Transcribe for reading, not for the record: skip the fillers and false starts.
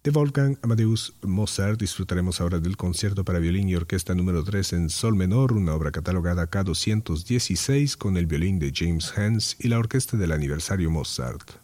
De Wolfgang Amadeus Mozart disfrutaremos ahora del concierto para violín y orquesta número 3 en sol menor, una obra catalogada K216 con el violín de James Hens y la orquesta del aniversario Mozart.